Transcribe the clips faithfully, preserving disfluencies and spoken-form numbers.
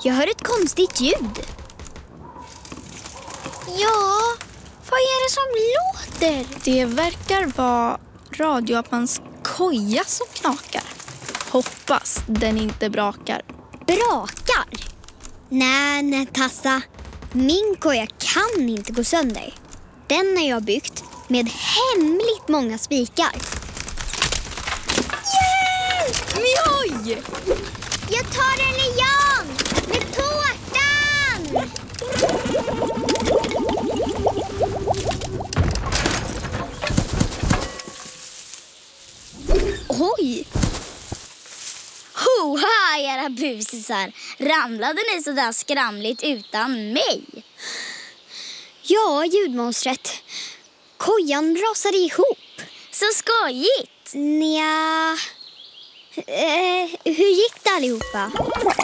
Jag hör ett konstigt ljud. Ja, vad är det som låter? Det verkar vara radioappans koja som knakar. Hoppas den inte brakar. Brakar? Nej, nej Tassa. Min koja kan inte gå sönder. Den har jag byggt med hemligt många spikar. Hjälp! Mjoj! Jag tar en lian med tårtan! Oj! Hoha, era busisar! Ramlade ni så där skramligt utan mig? Ja, ljudmonstret. Kojan rasade ihop. Så skojigt! Nja... Eh, hur gick det allihopa?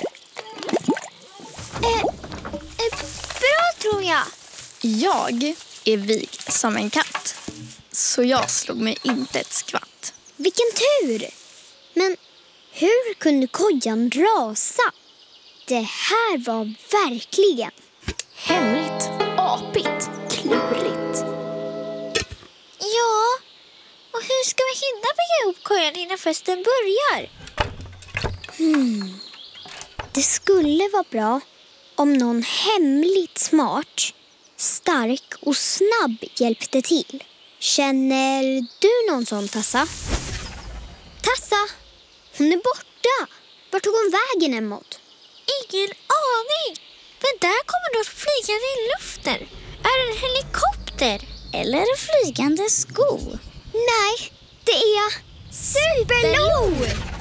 Eh, eh, bra tror jag. Jag är vig som en katt. Så jag slog mig inte ett skvatt. Vilken tur! Men hur kunde kojan rasa? Det här var verkligen hemligt, apigt, klurigt. Ja, och hur ska vi hinna bygga ihop kojan innan festen börjar? Hmm. Det skulle vara bra om någon hemligt smart, stark och snabb hjälpte till. Känner du någon sån, Tassa? Tassa, hon är borta. Vart tog hon vägen emot? Ingen aning. Men där kommer något flygande i luften. Är det en helikopter? Eller en flygande sko? Nej, det är Superlo!